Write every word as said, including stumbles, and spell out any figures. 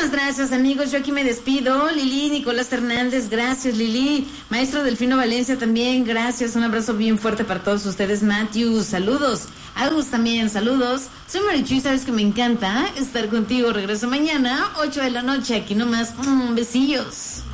Muchísimas gracias, amigos. Yo aquí me despido. Lili, Nicolás Hernández, gracias, Lili. Maestro Delfino Valencia también, gracias. Un abrazo bien fuerte para todos ustedes. Matthew, saludos. Agus también, saludos. Soy Marichuy, sabes que me encanta estar contigo. Regreso mañana, ocho de la noche, aquí nomás. Mm, besillos.